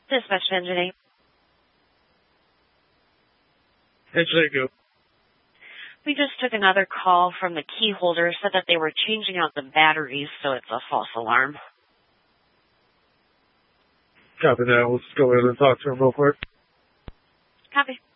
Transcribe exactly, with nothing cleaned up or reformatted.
Dispatch to Engine eight. Engine eight, go. We just took another call from the key holder, said that they were changing out the batteries, so it's a false alarm. Copy that. Let's go in and talk to him real quick. Copy.